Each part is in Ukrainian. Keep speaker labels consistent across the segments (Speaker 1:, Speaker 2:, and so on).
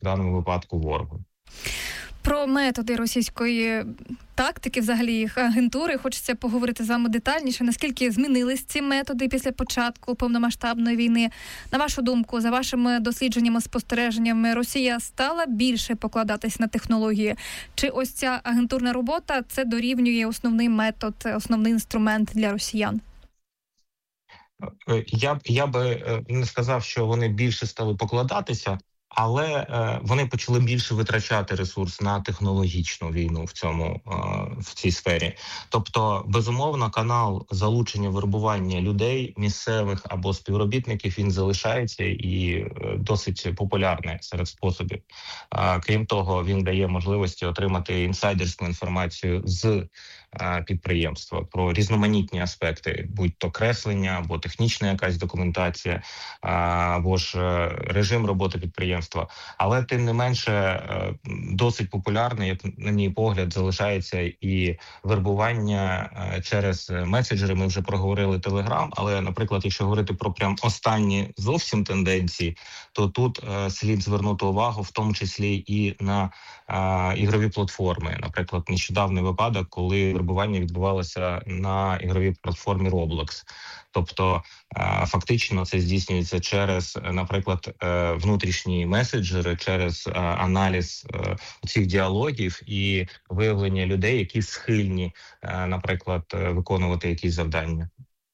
Speaker 1: даному випадку ворогу.
Speaker 2: Про методи російської тактики, взагалі їх агентури, хочеться поговорити з вами детальніше. Наскільки змінились ці методи після початку повномасштабної війни? На вашу думку, за вашими дослідженнями, спостереженнями, Росія стала більше покладатись на технології? Чи ось ця агентурна робота – це дорівнює основний метод, основний інструмент для росіян?
Speaker 1: Я би не сказав, що вони більше стали покладатися, але вони почали більше витрачати ресурс на технологічну війну в цій сфері. Тобто, безумовно, канал залучення, вербування людей, місцевих або співробітників, він залишається і досить популярний серед способів. Крім того, він дає можливості отримати інсайдерську інформацію з підприємства про різноманітні аспекти, будь-то креслення, або технічна якась документація, або ж режим роботи підприємства. Але, тим не менше, досить популярний, як на мій погляд, залишається і вербування через меседжери. Ми вже проговорили Telegram, але, наприклад, якщо говорити про прям останні зовсім тенденції, то тут слід звернути увагу, в тому числі і на ігрові платформи. Наприклад, нещодавний випадок, коли вербування відбувалося на ігровій платформі Roblox. Тобто, фактично, це здійснюється через, наприклад, внутрішні меседжери, через аналіз цих діалогів і виявлення людей, які схильні, наприклад, виконувати якісь завдання.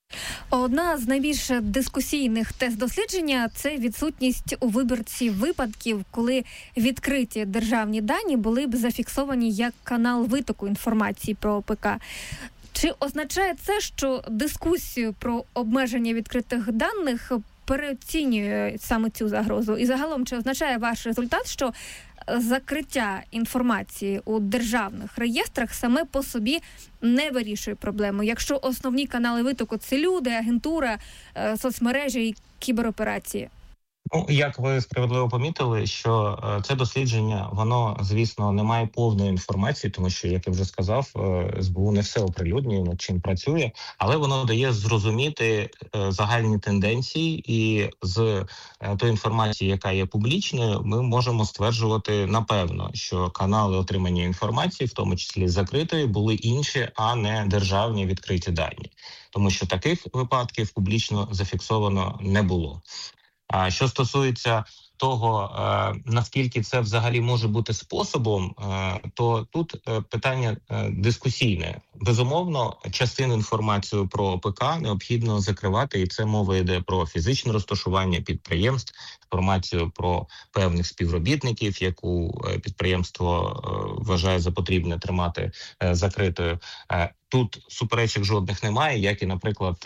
Speaker 2: Одна з найбільш дискусійних тез дослідження – це відсутність у вибірці випадків, коли відкриті державні дані були б зафіксовані як канал витоку інформації про ОПК. Чи означає це, що дискусію про обмеження відкритих даних переоцінює саме цю загрозу? І загалом, чи означає ваш результат, що закриття інформації у державних реєстрах саме по собі не вирішує проблему, якщо основні канали витоку – це люди, агентура, соцмережі і кібероперації?
Speaker 1: Ну, як ви справедливо помітили, що це дослідження, воно, звісно, не має повної інформації, тому що, як я вже сказав, СБУ не все оприлюднює, над чим працює, але воно дає зрозуміти загальні тенденції, і з тої інформації, яка є публічною, ми можемо стверджувати напевно, що канали отримання інформації, в тому числі закритої, були інші, а не державні відкриті дані. Тому що таких випадків публічно зафіксовано не було. А що стосується того, наскільки це взагалі може бути способом, то тут питання дискусійне. Безумовно, частину інформації про ОПК необхідно закривати, і це мова йде про фізичне розташування підприємств, інформацію про певних співробітників, яку підприємство вважає за потрібне тримати закритою. Тут суперечок жодних немає, як і, наприклад,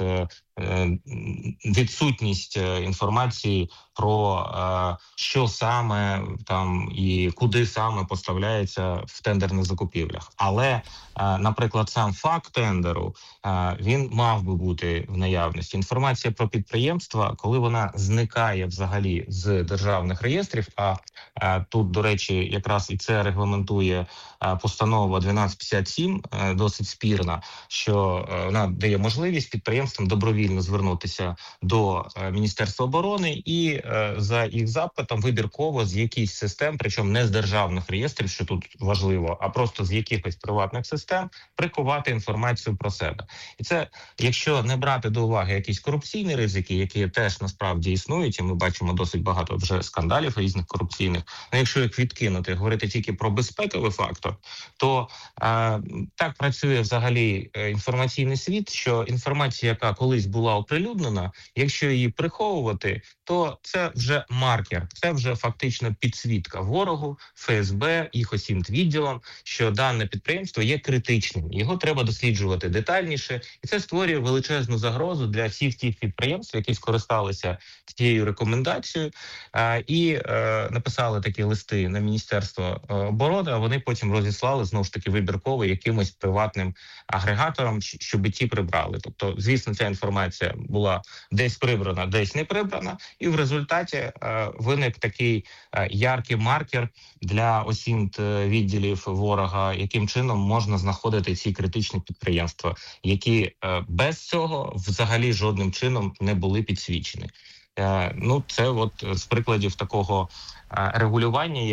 Speaker 1: відсутність інформації про що саме там і куди саме поставляється в тендерних закупівлях. Але, наприклад, сам факт тендеру, він мав би бути в наявності. Інформація про підприємства, коли вона зникає взагалі з державних реєстрів, а тут, до речі, якраз і це регламентує постанова 1257, досить спірна, що вона дає можливість підприємствам добровільно звернутися до Міністерства оборони і за їх запитом вибірково з якихось систем, причому не з державних реєстрів, що тут важливо, а просто з якихось приватних систем, приховати інформацію про себе. І це, якщо не брати до уваги якісь корупційні ризики, які теж насправді існують, і ми бачимо досить багато вже скандалів різних корупційних, але якщо їх відкинути, говорити тільки про безпековий фактор, то так працює взагалі інформаційний світ, що інформація, яка колись була оприлюднена, якщо її приховувати, то це вже маркер, це вже фактично підсвітка ворогу, ФСБ, їх осінт-відділам, що дане підприємство є критичним. Його треба досліджувати детальніше, і це створює величезну загрозу для всіх тих підприємств, які скористалися цією рекомендацією і написали такі листи на Міністерство оборони, а вони потім розіслали, знову ж таки, вибірково якимось приватним агрегаторам, щоб ті прибрали. Тобто, звісно, ця інформація була десь прибрана, десь не прибрана, і в результаті виник такий яркий маркер для осінт-відділів ворога, яким чином можна знаходити ці критичні підприємства, які без цього взагалі жодним чином не були підсвічені. Ну, це от з прикладів такого регулювання,